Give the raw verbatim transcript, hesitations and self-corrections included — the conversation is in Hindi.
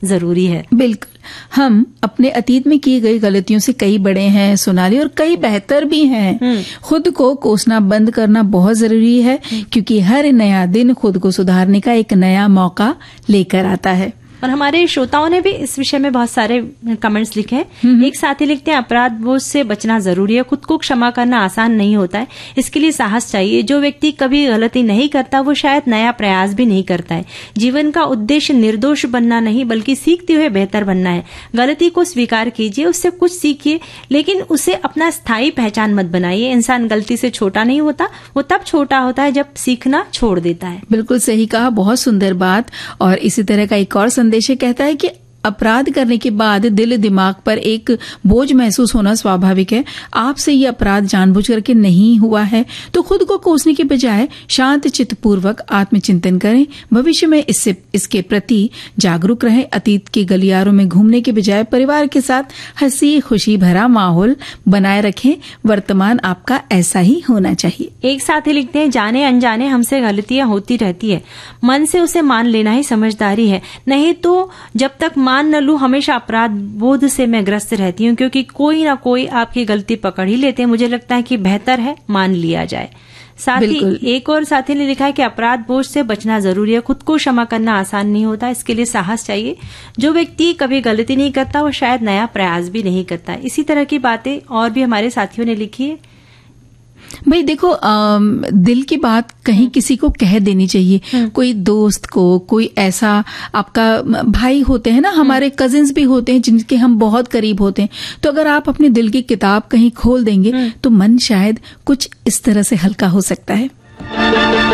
जरूरी है। बिल्कुल, हम अपने अतीत में की गई गलतियों से कई बड़े हैं सोनाली, और कई बेहतर भी हैं। खुद को कोसना बंद करना बहुत जरूरी है, क्योंकि हर नया दिन खुद को सुधारने का एक नया मौका लेकर आता है। और हमारे श्रोताओं ने भी इस विषय में बहुत सारे कमेंट्स लिखे हैं। एक साथी लिखते हैं, अपराध बोझ से बचना जरूरी है, खुद को क्षमा करना आसान नहीं होता है, इसके लिए साहस चाहिए। जो व्यक्ति कभी गलती नहीं करता वो शायद नया प्रयास भी नहीं करता है। जीवन का उद्देश्य निर्दोष बनना नहीं बल्कि सीखते हुए बेहतर बनना है। गलती को स्वीकार कीजिए, उससे कुछ सीखिए, लेकिन उसे अपना स्थायी पहचान मत बनाइए। इंसान गलती से छोटा नहीं होता, वो तब छोटा होता है जब सीखना छोड़ देता है। बिल्कुल सही कहा, बहुत सुंदर बात। और इसी तरह का एक और संदेश कहता है कि अपराध करने के बाद दिल दिमाग पर एक बोझ महसूस होना स्वाभाविक है। आपसे ये अपराध जानबूझ करके नहीं हुआ है, तो खुद को कोसने के बजाय शांत चित्तपूर्वक आत्मचिंतन करें। भविष्य में इससे इसके प्रति जागरूक रहें। अतीत के गलियारों में घूमने के बजाय परिवार के साथ हंसी खुशी भरा माहौल बनाए रखें। वर्तमान आपका ऐसा ही होना चाहिए। एक साथी लिखते हैं, जाने अनजाने हमसे गलतियां होती रहती है, मन से उसे मान लेना ही समझदारी है, नहीं तो जब तक मान न लूं हमेशा अपराध बोध से मैं ग्रस्त रहती हूँ, क्योंकि कोई ना कोई आपकी गलती पकड़ ही लेते हैं। मुझे लगता है कि बेहतर है मान लिया जाए। साथ ही एक और साथी ने लिखा है कि अपराध बोझ से बचना जरूरी है, खुद को क्षमा करना आसान नहीं होता, इसके लिए साहस चाहिए। जो व्यक्ति कभी गलती नहीं करता वो शायद नया प्रयास भी नहीं करता। इसी तरह की बातें और भी हमारे साथियों ने लिखी है। भाई देखो, आ, दिल की बात कहीं किसी को कह देनी चाहिए। कोई दोस्त को, कोई ऐसा आपका भाई होते हैं ना, हमारे कजिन्स भी होते हैं जिनके हम बहुत करीब होते हैं, तो अगर आप अपने दिल की किताब कहीं खोल देंगे तो मन शायद कुछ इस तरह से हल्का हो सकता है।